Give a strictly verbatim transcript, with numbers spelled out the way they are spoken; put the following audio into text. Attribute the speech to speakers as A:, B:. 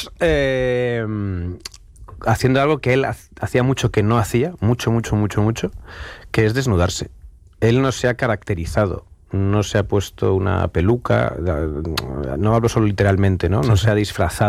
A: estamos eh, haciendo algo que él hacía mucho que no hacía, mucho, mucho, mucho, mucho, que es desnudarse. Él no se ha caracterizado, no se ha puesto una peluca, no hablo solo literalmente, ¿no? No se ha disfrazado.